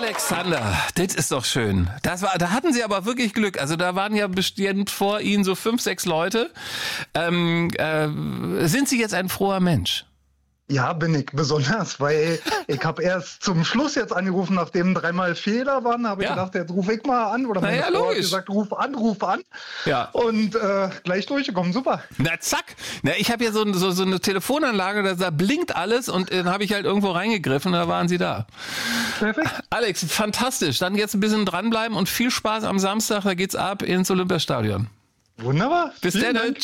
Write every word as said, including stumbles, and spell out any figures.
Alexander, das ist doch schön. Das war, da hatten Sie aber wirklich Glück. Also da waren ja bestimmt vor Ihnen so fünf, sechs Leute. Ähm, äh, sind Sie jetzt ein froher Mensch? Ja, bin ich besonders, weil ich habe erst zum Schluss jetzt angerufen, nachdem dreimal Fehler waren, habe ich Ja. gedacht, jetzt rufe ich mal an. Oder meine Na ja, Frau hat logisch. gesagt, ruf an, ruf an. Ja. Und äh, gleich durchgekommen, super. Na zack. Na, ich habe ja so, so, so eine Telefonanlage, da, da blinkt alles und dann habe ich halt irgendwo reingegriffen und da waren Sie da. Perfekt. Alex, fantastisch. Dann jetzt ein bisschen dranbleiben und viel Spaß am Samstag. Da geht's ab ins Olympiastadion. Wunderbar. Bis Vielen dann. Dank.